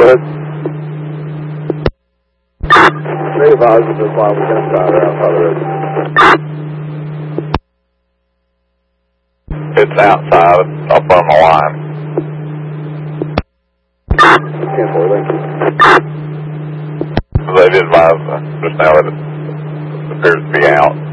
it. They advise us this line, we're going to start outside already. It's outside, up on the line. 10-4, thank you. They did advise just now that it appears to be out.